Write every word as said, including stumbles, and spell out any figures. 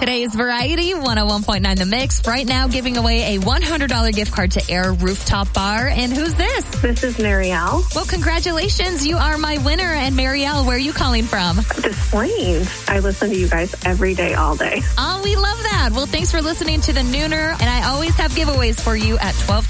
Today's Variety one oh one point nine The Mix. Right now giving away a one hundred dollars gift card to Air Rooftop Bar. And who's this? This is Marielle. Well, congratulations. You are my winner. And Marielle, where are you calling from? Des Plaines. I listen to you guys every day, all day. Oh, we love that. Well, thanks for listening to the Nooner. And I always have giveaways for you at twelve